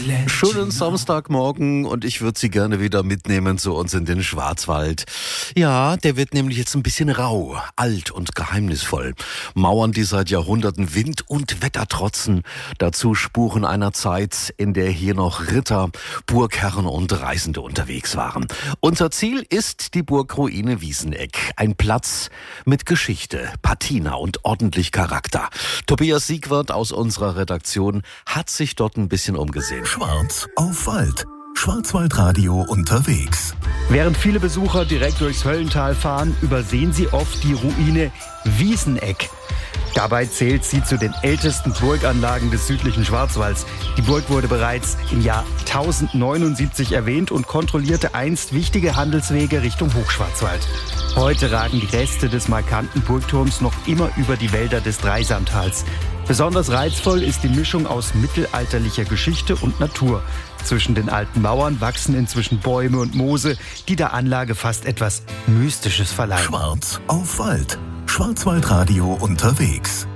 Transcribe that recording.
Schönen Samstagmorgen und ich würde Sie gerne wieder mitnehmen zu uns in den Schwarzwald. Ja, der wird nämlich jetzt ein bisschen rau, alt und geheimnisvoll. Mauern, die seit Jahrhunderten Wind und Wetter trotzen. Dazu Spuren einer Zeit, in der hier noch Ritter, Burgherren und Reisende unterwegs waren. Unser Ziel ist die Burgruine Wieseneck. Ein Platz mit Geschichte, Patina und ordentlich Charakter. Tobias Siegwart aus unserer Redaktion hat sich dort ein bisschen umgesehen. Schwarz auf Wald. Schwarzwaldradio unterwegs. Während viele Besucher direkt durchs Höllental fahren, übersehen sie oft die Ruine Wieseneck. Dabei zählt sie zu den ältesten Burganlagen des südlichen Schwarzwalds. Die Burg wurde bereits im Jahr 1079 erwähnt und kontrollierte einst wichtige Handelswege Richtung Hochschwarzwald. Heute ragen die Reste des markanten Burgturms noch immer über die Wälder des Dreisamtals. Besonders reizvoll ist die Mischung aus mittelalterlicher Geschichte und Natur. Zwischen den alten Mauern wachsen inzwischen Bäume und Moose, die der Anlage fast etwas Mystisches verleihen. Schwarz auf Wald. Schwarzwaldradio unterwegs.